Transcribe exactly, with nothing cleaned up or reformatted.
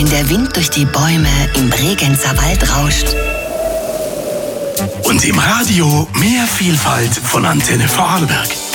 wenn der Wind durch die Bäume im Bregenzer Wald rauscht. Und im Radio mehr Vielfalt von Antenne Vorarlberg.